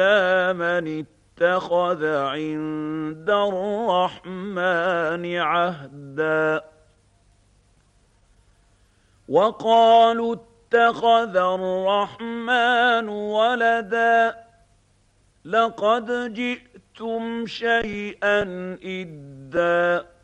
من اتخذ عند الرحمن عهدا وقالوا اتخذ الرحمن ولدا لقد جئتم شيئا إدا